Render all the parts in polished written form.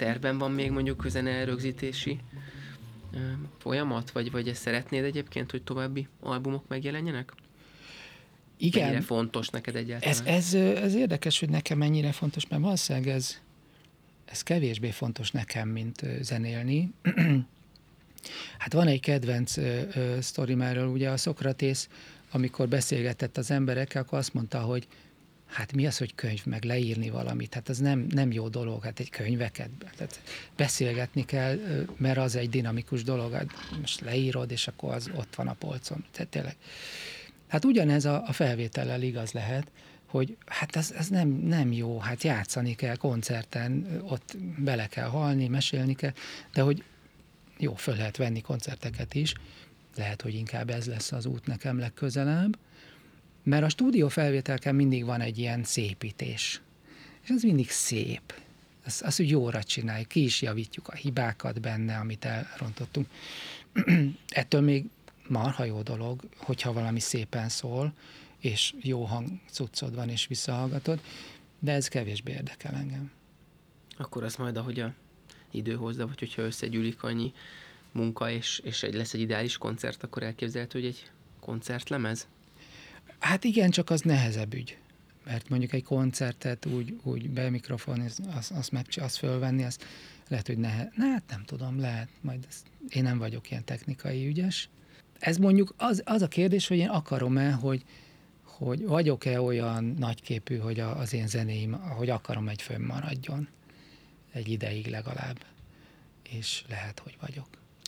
tervben van még mondjuk zene rögzítési folyamat, vagy ezt szeretnéd egyébként, hogy további albumok megjelenjenek? Igen. Mennyire fontos neked egyáltalán? Ez érdekes, hogy nekem mennyire fontos, mert valószínűleg ez kevésbé fontos nekem, mint zenélni. Hát van egy kedvenc sztorim erről, ugye a Szokratész, amikor beszélgetett az emberekkel, akkor azt mondta, hogy hát mi az, hogy könyv, meg leírni valamit, hát az nem jó dolog, hát egy könyveket, tehát beszélgetni kell, mert az egy dinamikus dolog, hát most leírod, és akkor az ott van a polcon, tehát tényleg. Hát ugyanez a felvétellel igaz lehet, hogy hát ez nem jó, hát játszani kell koncerten, ott bele kell halni, mesélni kell, de hogy jó, föl lehet venni koncerteket is, lehet, hogy inkább ez lesz az út nekem legközelebb, mert a stúdió felvételken mindig van egy ilyen szépítés, és ez mindig szép. Azt, hogy jóra csináljuk, ki is javítjuk a hibákat benne, amit elrontottunk. Ettől még marha jó dolog, hogyha valami szépen szól, és jó hangcuccod van, és visszahallgatod, de ez kevésbé érdekel engem. Akkor az majd, ahogy a idő hozza, vagy hogyha összegyűlik annyi munka, és lesz egy ideális koncert, akkor elképzelhető, hogy egy koncertlemez? Hát igen, csak az nehezebb ügy. Mert mondjuk egy koncertet úgy bemikrofon, azt fölvenni, azt lehet, hogy hát nem tudom, lehet, majd én nem vagyok ilyen technikai ügyes. Ez mondjuk az a kérdés, hogy én akarom-e, hogy vagyok-e olyan nagyképű, hogy az én zenéim, hogy akarom, hogy fönnmaradjon. Egy ideig legalább. És lehet, hogy vagyok.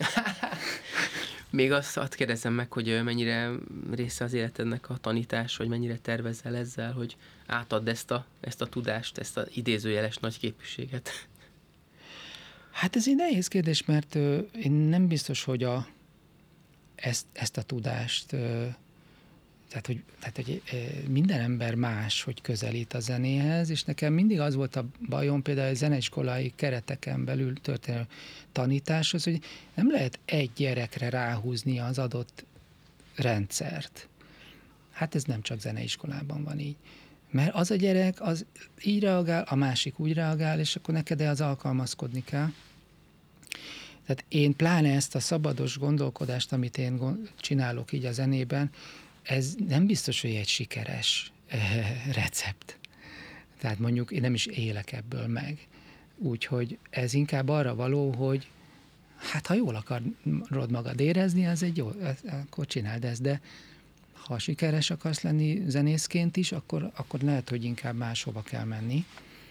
Még azt kérdezem meg, hogy mennyire része az életednek a tanítás, vagy mennyire tervezel ezzel, hogy átadd ezt a tudást, ezt az idézőjeles nagyképűséget? Hát ez egy nehéz kérdés, mert én nem biztos, hogy ezt a tudást, tehát hogy minden ember más, hogy közelít a zenéhez, és nekem mindig az volt a bajom például a zeneiskolai kereteken belül történő tanításhoz, hogy nem lehet egy gyerekre ráhúzni az adott rendszert. Hát ez nem csak zeneiskolában van így. Mert az a gyerek, az így reagál, a másik úgy reagál, és akkor neked az alkalmazkodni kell. Tehát én pláne ezt a szabados gondolkodást, amit én csinálok így a zenében, ez nem biztos, hogy egy sikeres recept. Tehát mondjuk én nem is élek ebből meg. Úgyhogy ez inkább arra való, hogy hát ha jól akarod magad érezni, az egy jó, akkor csináld ezt, de ha sikeres akarsz lenni zenészként is, akkor lehet, hogy inkább máshova kell menni.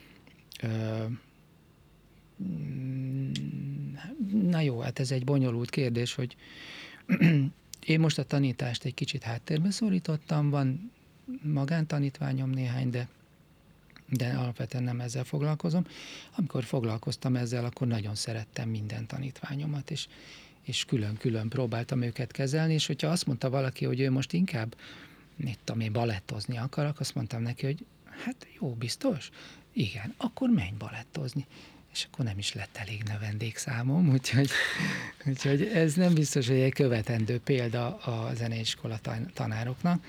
Na jó, hát ez egy bonyolult kérdés, hogy én most a tanítást egy kicsit háttérbe szorítottam, van magántanítványom néhány, de alapvetően nem ezzel foglalkozom. Amikor foglalkoztam ezzel, akkor nagyon szerettem minden tanítványomat, és külön-külön próbáltam őket kezelni, és hogyha azt mondta valaki, hogy ő most inkább, balettozni akarok, azt mondtam neki, hogy hát jó, biztos? Igen, akkor menj balettozni. És akkor nem is lett elég növendékszámom, úgyhogy ez nem biztos, hogy egy követendő példa a zeneiskola tanároknak,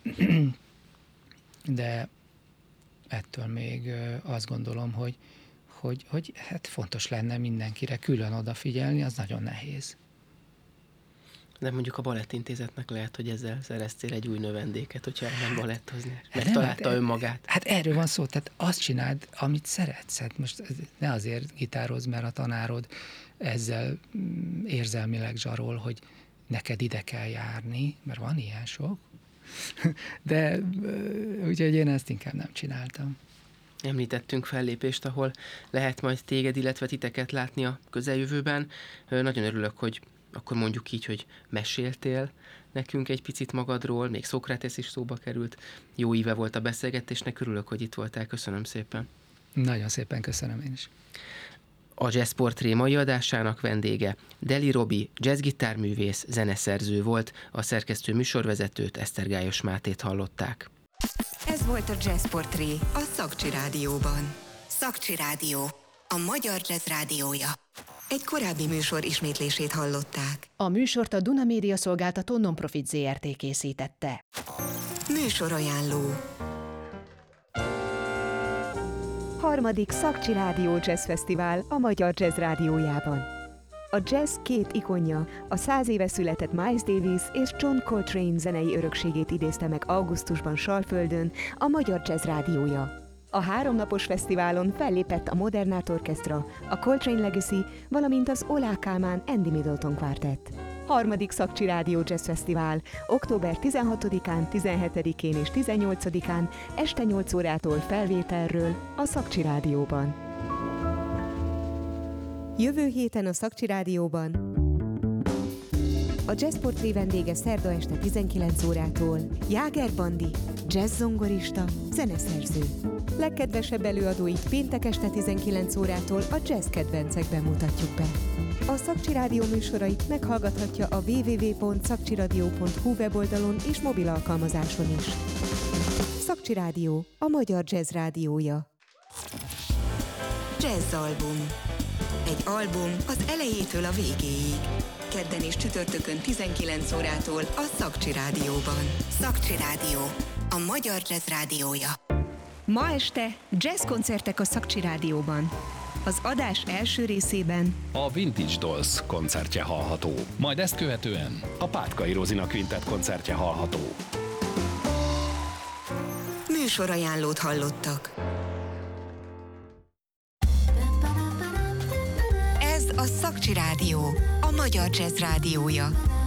de ettől még azt gondolom, hogy hát fontos lenne mindenkire külön odafigyelni, az nagyon nehéz. De mondjuk a Balettintézetnek lehet, hogy ezzel szereztél egy új növendéket, hogyha elmegy balettozni. Megtalálta önmagát. Hát erről van szó, tehát azt csináld, amit szeretsz. Hát most ne azért gitározz, mert a tanárod ezzel érzelmileg zsarol, hogy neked ide kell járni, mert van ilyen sok. De úgyhogy én ezt inkább nem csináltam. Említettünk fellépést, ahol lehet majd téged, illetve titeket látni a közeljövőben. Nagyon örülök, hogy akkor mondjuk így, hogy meséltél nekünk egy picit magadról, még Szokratész is szóba került. Jó íve volt a beszélgetésnek, örülök, hogy itt voltál. Köszönöm szépen. Nagyon szépen köszönöm én is. A Jazz Portré mai adásának vendége Deli Robi, jazzgitárművész, zeneszerző volt, a szerkesztő műsorvezetőt, Esztergályos Mátét hallották. Ez volt a Jazz Portré a Szakcsi Rádióban. Szakcsi Rádió, a magyar jazz rádiója. Egy korábbi műsor ismétlését hallották. A műsort a Duna Média Szolgáltató Nonprofit Zrt. Készítette. Műsorajánló. Harmadik Szakcsi Rádió Jazz Fesztivál a Magyar Jazz Rádiójában. A jazz két ikonja, a 100 éve született Miles Davis és John Coltrane zenei örökségét idézte meg augusztusban Salföldön a Magyar Jazz Rádiója. A 3 napos fesztiválon fellépett a Modern Art Orchestra, a Coltrane Legacy, valamint az Oláh Kálmán Andy Middleton Quartet. Harmadik Szakcsi Rádió Jazz Fesztivál október 16-án, 17-én és 18-án este 8 órától felvételről a Szakcsi Rádióban. Jövő héten a Szakcsi Rádióban a Jazzportré vendége szerda este 19 órától Jáger Bandi, jazz-zongorista, zeneszerző. Legkedvesebb előadóit péntek este 19 órától a jazz kedvencekben mutatjuk be. A Szakcsi Rádió műsorait meghallgathatja a www.szakcsiradio.hu weboldalon és mobil alkalmazáson is. Szakcsi Rádió, a Magyar Jazz Rádiója. Jazzalbum. Egy album az elejétől a végéig. Kedden és csütörtökön 19 órától a Szakcsi Rádióban. Szakcsi Rádió, a Magyar Jazz Rádiója. Ma este jazzkoncertek a Szakcsi Rádióban. Az adás első részében a Vintage Dolls koncertje hallható. Majd ezt követően a Pátkai Rozina Quintet koncertje hallható. Műsorajánlót hallottak. Ez a Szakcsi Rádió, a Magyar Jazz Rádiója.